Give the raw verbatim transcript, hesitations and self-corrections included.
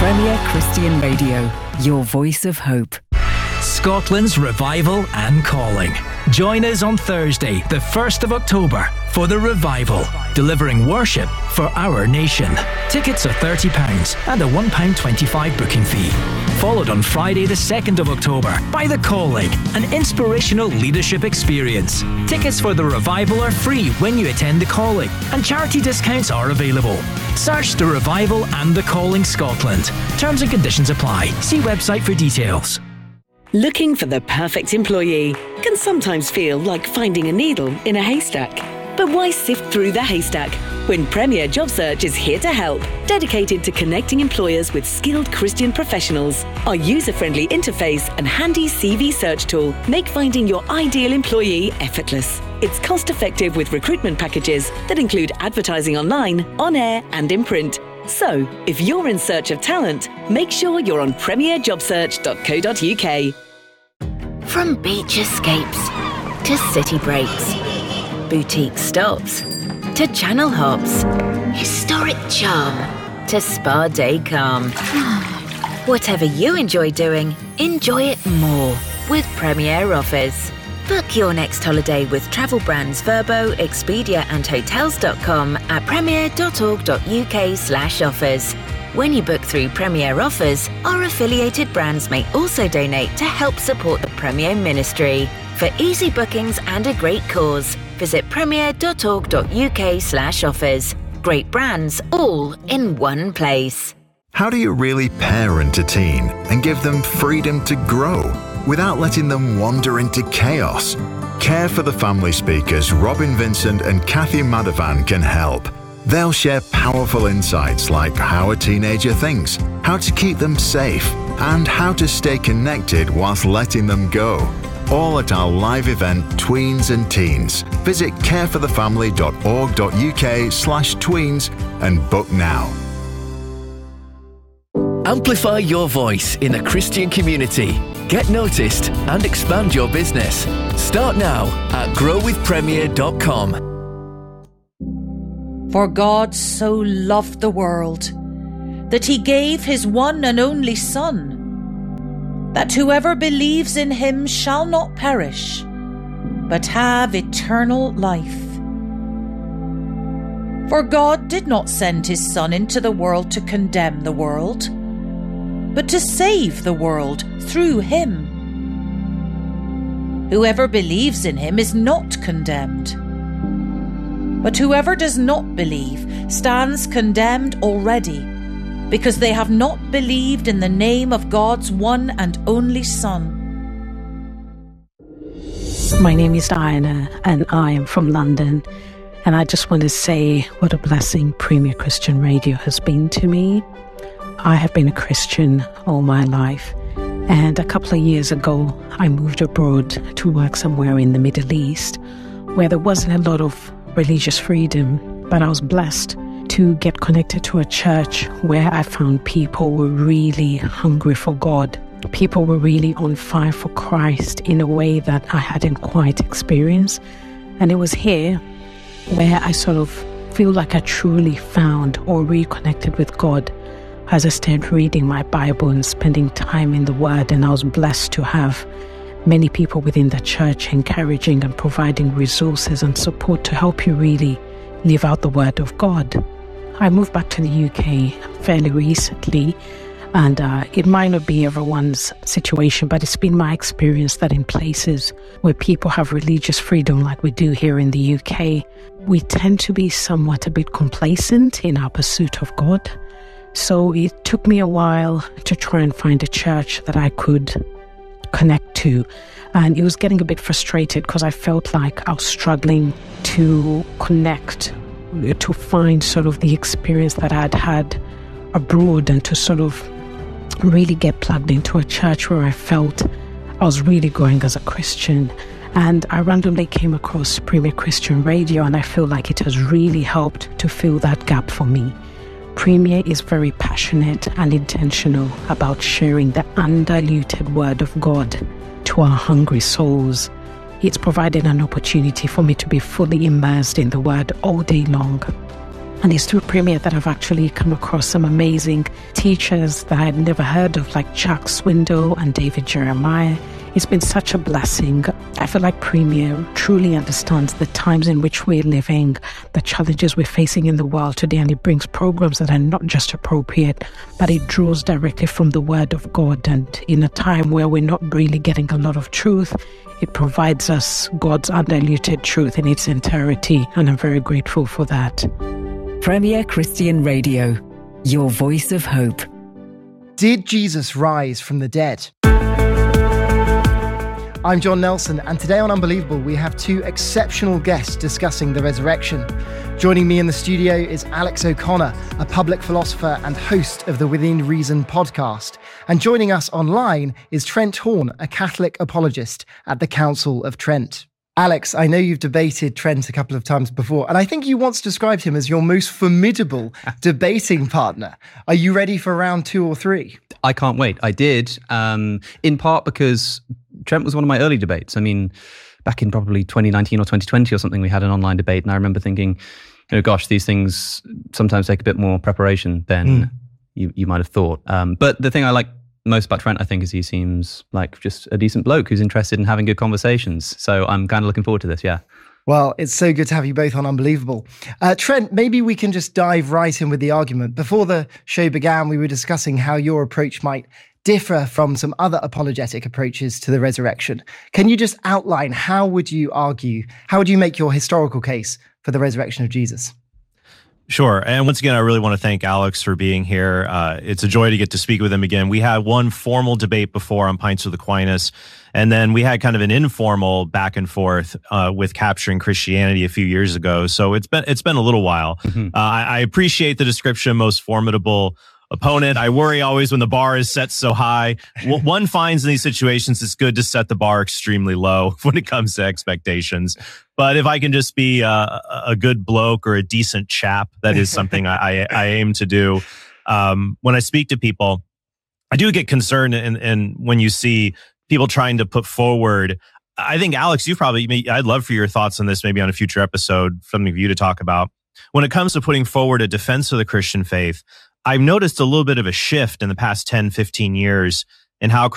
Premier Christian Radio, your voice of hope. Scotland's Revival and Calling. Join us on Thursday, the first of October, for the Revival, delivering worship for our nation. Tickets are thirty pounds and a one pound twenty-five booking fee. Followed on Friday, the second of October, by The Calling, an inspirational leadership experience. Tickets for the Revival are free when you attend The Calling, and charity discounts are available. Search The Revival and The Calling Scotland. Terms and conditions apply. See website for details. Looking for the perfect employee can sometimes feel like finding a needle in a haystack. But why sift through the haystack when Premier Job Search is here to help, dedicated to connecting employers with skilled Christian professionals? Our user-friendly interface and handy C V search tool make finding your ideal employee effortless. It's cost-effective with recruitment packages that include advertising online, on air and in print. So, if you're in search of talent, make sure you're on premier job search dot co dot uk. From beach escapes to city breaks, boutique stops to channel hops, historic charm to spa day calm. Whatever you enjoy doing, enjoy it more with Premier Offers. Book your next holiday with travel brands Verbo, Expedia and Hotels dot com at premier dot org dot uk slash offers. When you book through Premier Offers, our affiliated brands may also donate to help support the Premier Ministry. For easy bookings and a great cause, visit premier dot org dot uk slash offers. Great brands all in one place. How do you really parent a teen and give them freedom to grow without letting them wander into chaos? Care for the Family speakers Robin Vincent and Kathy Madhavan can help. They'll share powerful insights like how a teenager thinks, how to keep them safe, and how to stay connected whilst letting them go. All at our live event Tweens and Teens. Visit care for the family dot org dot uk slash tweens and book now. Amplify your voice in a Christian community. Get noticed and expand your business. Start now at grow with premier dot com. For God so loved the world that he gave his one and only Son, that whoever believes in him shall not perish, but have eternal life. For God did not send his Son into the world to condemn the world, but to save the world through him. Whoever believes in him is not condemned, but whoever does not believe stands condemned already, because they have not believed in the name of God's one and only Son. My name is Diana and I am from London, and I just want to say what a blessing Premier Christian Radio has been to me. I have been a Christian all my life, and a couple of years ago I moved abroad to work somewhere in the Middle East where there wasn't a lot of religious freedom, but I was blessed to get connected to a church where I found people were really hungry for God. People were really on fire for Christ in a way that I hadn't quite experienced. And it was here where I sort of feel like I truly found or reconnected with God as I started reading my Bible and spending time in the Word. And I was blessed to have many people within the church encouraging and providing resources and support to help you really live out the Word of God. I moved back to the U K fairly recently, and uh, it might not be everyone's situation, but it's been my experience that in places where people have religious freedom like we do here in the U K, we tend to be somewhat a bit complacent in our pursuit of God. So it took me a while to try and find a church that I could connect to, and it was getting a bit frustrated because I felt like I was struggling to connect, to find sort of the experience that I'd had abroad and to sort of really get plugged into a church where I felt I was really growing as a Christian. And I randomly came across Premier Christian Radio, and I feel like it has really helped to fill that gap for me. Premier is very passionate and intentional about sharing the undiluted Word of God to our hungry souls. It's provided an opportunity for me to be fully immersed in the Word all day long. And it's through Premier that I've actually come across some amazing teachers that I'd never heard of, like Chuck Swindoll and David Jeremiah. It's been such a blessing. I feel like Premier truly understands the times in which we're living, the challenges we're facing in the world today, and it brings programs that are not just appropriate, but it draws directly from the Word of God. And in a time where we're not really getting a lot of truth, it provides us God's undiluted truth in its entirety, and I'm very grateful for that. Premier Christian Radio, your voice of hope. Did Jesus rise from the dead? I'm John Nelson, and today on Unbelievable, we have two exceptional guests discussing the resurrection. Joining me in the studio is Alex O'Connor, a public philosopher and host of the Within Reason podcast. And joining us online is Trent Horn, a Catholic apologist at the Council of Trent. Alex, I know you've debated Trent a couple of times before, and I think you once described him as your most formidable debating partner. Are you ready for round two or three? I can't wait. I did, um, in part because Trent was one of my early debates. I mean, back in probably twenty nineteen or twenty twenty or something, we had an online debate, and I remember thinking, you know, gosh, these things sometimes take a bit more preparation than mm. you, you might have thought. Um, but the thing I like most about Trent, I think, is he seems like just a decent bloke who's interested in having good conversations. So I'm kind of looking forward to this, yeah. Well, it's so good to have you both on Unbelievable. Uh, Trent, maybe we can just dive right in with the argument. Before the show began, we were discussing how your approach might differ from some other apologetic approaches to the resurrection. Can you just outline how would you argue, how would you make your historical case for the resurrection of Jesus? Sure. And once again, I really want to thank Alex for being here. Uh, it's a joy to get to speak with him again. We had one formal debate before on Pints with Aquinas, and then we had kind of an informal back and forth uh, with Capturing Christianity a few years ago. So it's been it's been a little while. Mm-hmm. uh, I, I appreciate the description, most formidable opponent. I worry always when the bar is set so high. What one finds in these situations, it's good to set the bar extremely low when it comes to expectations. But if I can just be a, a good bloke or a decent chap, that is something I, I, I aim to do. Um, when I speak to people, I do get concerned, and, and when you see people trying to put forward, I think, Alex, you probably, I'd love for your thoughts on this, maybe on a future episode, something for you to talk about. When it comes to putting forward a defense of the Christian faith, I've noticed a little bit of a shift in the past ten, fifteen years in how